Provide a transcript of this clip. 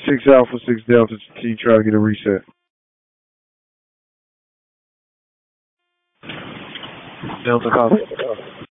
6 Alpha, 6 Delta, can you try to get a reset? Delta copy.